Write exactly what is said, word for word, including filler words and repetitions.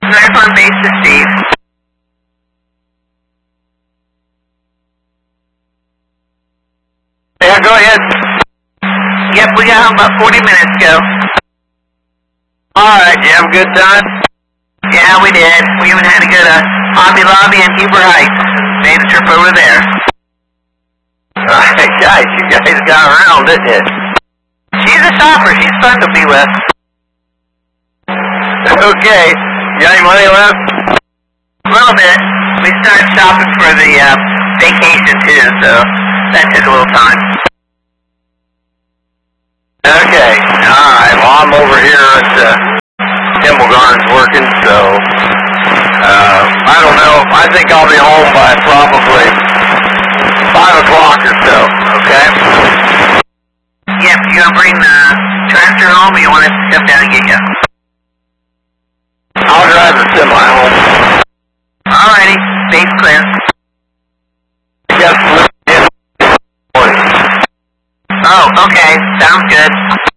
Drive on base to Steve. Yeah, go ahead. Yep, we got home about forty minutes ago. Alright, you have a good time? Yeah, we did. We even had to go to Hobby Lobby and Huber Heights. Made a trip over there. Alright, guys, you guys got around, didn't you? She's a shopper. She's fun to be with. Okay. You got any money left? A little bit. We started shopping for the uh, vacation too, so that took a little time. Okay. Alright, well, I'm over here at uh, Kimball Gardens working, so uh, I don't know. I think I'll be home by probably five o'clock or so, okay? Yep, you gonna bring the tractor home or you want us to come down and get you? I'll drive the semi home. Alrighty, space clear. Yes, Oh, okay, sounds good.